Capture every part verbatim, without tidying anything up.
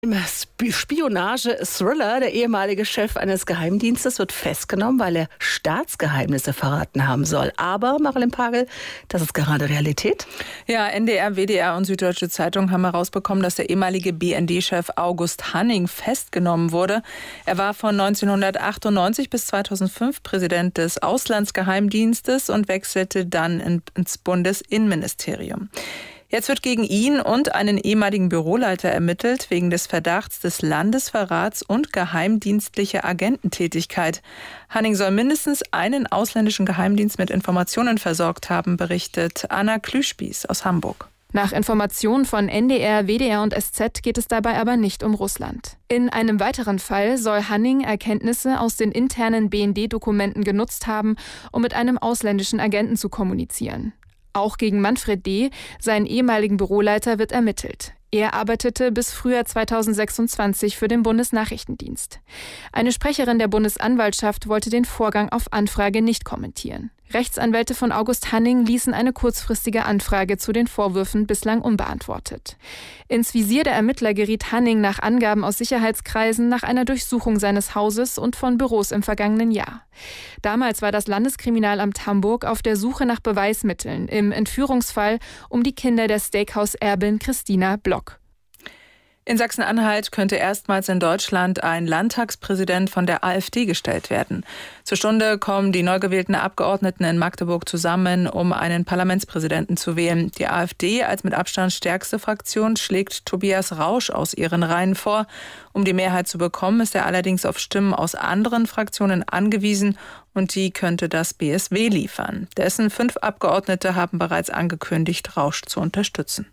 Im Spionage-Thriller, der ehemalige Chef eines Geheimdienstes wird festgenommen, weil er Staatsgeheimnisse verraten haben soll. Aber, Marilyn Pagel, das ist gerade Realität. Ja, N D R, W D R und Süddeutsche Zeitung haben herausbekommen, dass der ehemalige B N D-Chef August Hanning festgenommen wurde. Er war von neunzehnhundertachtundneunzig bis zweitausendfünf Präsident des Auslandsgeheimdienstes und wechselte dann ins Bundesinnenministerium. Jetzt wird gegen ihn und einen ehemaligen Büroleiter ermittelt wegen des Verdachts des Landesverrats und geheimdienstlicher Agententätigkeit. Hanning soll mindestens einen ausländischen Geheimdienst mit Informationen versorgt haben, berichtet Anna Klüspieß aus Hamburg. Nach Informationen von N D R, W D R und S Z geht es dabei aber nicht um Russland. In einem weiteren Fall soll Hanning Erkenntnisse aus den internen B N D-Dokumenten genutzt haben, um mit einem ausländischen Agenten zu kommunizieren. Auch gegen Manfred D., seinen ehemaligen Büroleiter, wird ermittelt. Er arbeitete bis Frühjahr zweitausendsechsundzwanzig für den Bundesnachrichtendienst. Eine Sprecherin der Bundesanwaltschaft wollte den Vorgang auf Anfrage nicht kommentieren. Rechtsanwälte von August Hanning ließen eine kurzfristige Anfrage zu den Vorwürfen bislang unbeantwortet. Ins Visier der Ermittler geriet Hanning nach Angaben aus Sicherheitskreisen nach einer Durchsuchung seines Hauses und von Büros im vergangenen Jahr. Damals war das Landeskriminalamt Hamburg auf der Suche nach Beweismitteln im Entführungsfall um die Kinder der Steakhouse-Erbin Christina Block. In Sachsen-Anhalt könnte erstmals in Deutschland ein Landtagspräsident von der AfD gestellt werden. Zur Stunde kommen die neu gewählten Abgeordneten in Magdeburg zusammen, um einen Parlamentspräsidenten zu wählen. Die AfD als mit Abstand stärkste Fraktion schlägt Tobias Rausch aus ihren Reihen vor. Um die Mehrheit zu bekommen, ist er allerdings auf Stimmen aus anderen Fraktionen angewiesen und die könnte das B S W liefern. Dessen fünf Abgeordnete haben bereits angekündigt, Rausch zu unterstützen.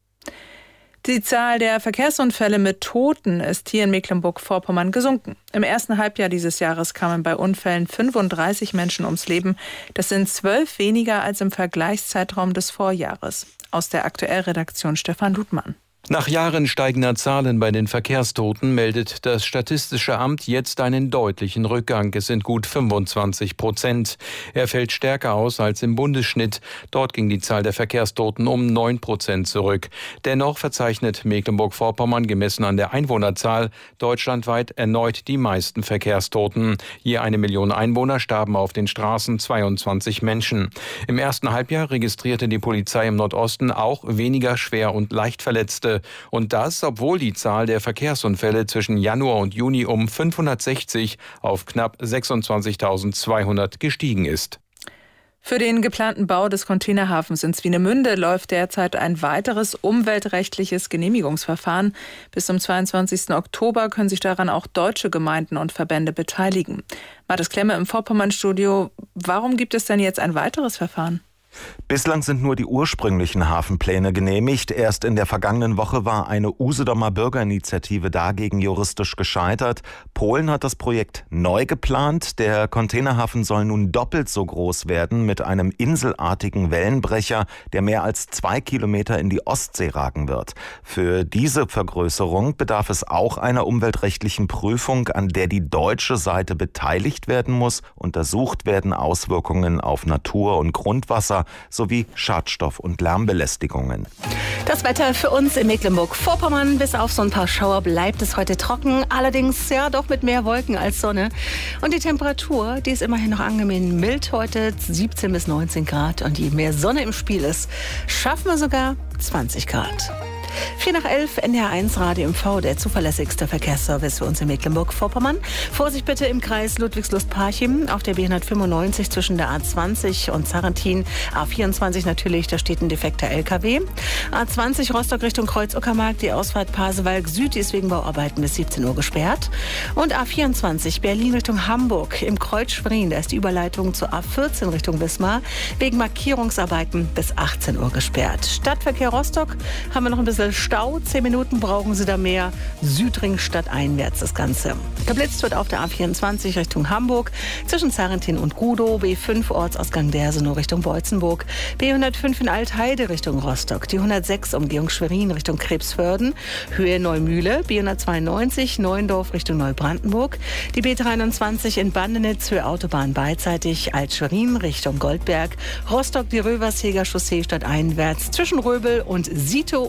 Die Zahl der Verkehrsunfälle mit Toten ist hier in Mecklenburg-Vorpommern gesunken. Im ersten Halbjahr dieses Jahres kamen bei Unfällen fünfunddreißig Menschen ums Leben. Das sind zwölf weniger als im Vergleichszeitraum des Vorjahres. Aus der Aktuellredaktion Stefan Ludmann. Nach Jahren steigender Zahlen bei den Verkehrstoten meldet das Statistische Amt jetzt einen deutlichen Rückgang. Es sind gut fünfundzwanzig Prozent. Er fällt stärker aus als im Bundesschnitt. Dort ging die Zahl der Verkehrstoten um neun Prozent zurück. Dennoch verzeichnet Mecklenburg-Vorpommern gemessen an der Einwohnerzahl deutschlandweit erneut die meisten Verkehrstoten. Je eine Million Einwohner starben auf den Straßen zweiundzwanzig Menschen. Im ersten Halbjahr registrierte die Polizei im Nordosten auch weniger schwer und leicht Verletzte. Und das, obwohl die Zahl der Verkehrsunfälle zwischen Januar und Juni um fünfhundertsechzig auf knapp sechsundzwanzigtausendzweihundert gestiegen ist. Für den geplanten Bau des Containerhafens in Swinemünde läuft derzeit ein weiteres umweltrechtliches Genehmigungsverfahren. Bis zum zweiundzwanzigsten Oktober können sich daran auch deutsche Gemeinden und Verbände beteiligen. Mathis Klemme im Vorpommern-Studio. Warum gibt es denn jetzt ein weiteres Verfahren? Bislang sind nur die ursprünglichen Hafenpläne genehmigt. Erst in der vergangenen Woche war eine Usedomer Bürgerinitiative dagegen juristisch gescheitert. Polen hat das Projekt neu geplant. Der Containerhafen soll nun doppelt so groß werden mit einem inselartigen Wellenbrecher, der mehr als zwei Kilometer in die Ostsee ragen wird. Für diese Vergrößerung bedarf es auch einer umweltrechtlichen Prüfung, an der die deutsche Seite beteiligt werden muss. Untersucht werden Auswirkungen auf Natur und Grundwasser sowie Schadstoff- und Lärmbelästigungen. Das Wetter für uns in Mecklenburg-Vorpommern. Bis auf so ein paar Schauer bleibt es heute trocken. Allerdings ja doch mit mehr Wolken als Sonne. Und die Temperatur, die ist immerhin noch angenehm mild heute. siebzehn bis neunzehn Grad. Und je mehr Sonne im Spiel ist, schaffen wir sogar zwanzig Grad. vier nach elf, N D R eins Radio M V, der zuverlässigste Verkehrsservice für uns in Mecklenburg-Vorpommern. Vorsicht bitte im Kreis Ludwigslust-Parchim auf der B hundertfünfundneunzig zwischen der A zwanzig und Sarrentin. A vierundzwanzig natürlich, da steht ein defekter L K W. A zwanzig Rostock Richtung Kreuz-Uckermark, die Ausfahrt Pasewalk Süd, die ist wegen Bauarbeiten bis siebzehn Uhr gesperrt. Und A vierundzwanzig Berlin Richtung Hamburg im Kreuz Schwerin, da ist die Überleitung zur A vierzehn Richtung Wismar wegen Markierungsarbeiten bis achtzehn Uhr gesperrt. Stadtverkehr Rostock haben wir noch ein bisschen Stau. Zehn Minuten brauchen Sie da mehr. Südring stadteinwärts das Ganze. Geblitzt wird auf der A vierundzwanzig Richtung Hamburg zwischen Sarrentin und Gudow. B fünf Ortsausgang Dersenow Richtung Beutzenburg. B hundertfünf in Altheide Richtung Rostock. Die hundertsechs Umgehung Schwerin Richtung Krebsförden. Höhe Neumühle. B hundertzweiundneunzig Neuendorf Richtung Neubrandenburg. Die B dreiundzwanzig in Bandenitz. Höhe Autobahn beidseitig Alt-Schwerin Richtung Goldberg. Rostock die Röversheger Chaussee stadteinwärts zwischen Röbel und Sito und in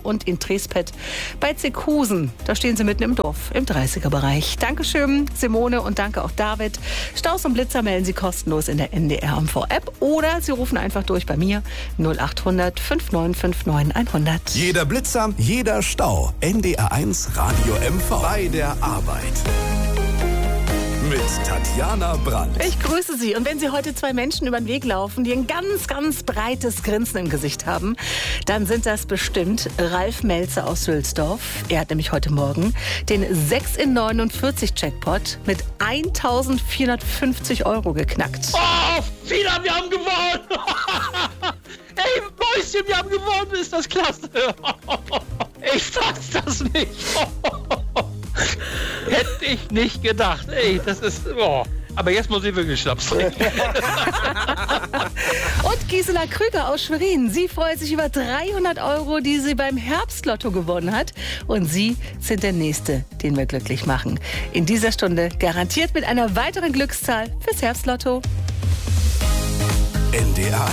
Trespet bei Zeckhusen. Da stehen sie mitten im Dorf, im dreißiger-Bereich. Dankeschön, Simone, und danke auch David. Staus und Blitzer melden Sie kostenlos in der N D R M V-App oder Sie rufen einfach durch bei mir null acht hundert fünf neun fünf neun hundert. Jeder Blitzer, jeder Stau. N D R eins Radio M V. Bei der Arbeit. Mit Tatjana Brandt. Ich grüße Sie. Und wenn Sie heute zwei Menschen über den Weg laufen, die ein ganz, ganz breites Grinsen im Gesicht haben, dann sind das bestimmt Ralf Melzer aus Sülzdorf. Er hat nämlich heute Morgen den sechs in neunundvierzig Jackpot mit eintausendvierhundertfünfzig Euro geknackt. Oh, Fina, wir haben gewonnen! Ey, Mäuschen, wir haben gewonnen! Ist das klasse! Ich fass das nicht! Hätte ich nicht gedacht. Ey, das ist... Oh. Aber jetzt muss ich wirklich Schnaps trinken. Und Gisela Krüger aus Schwerin. Sie freut sich über dreihundert Euro, die sie beim Herbstlotto gewonnen hat. Und Sie sind der Nächste, den wir glücklich machen. In dieser Stunde garantiert mit einer weiteren Glückszahl fürs Herbstlotto. N D R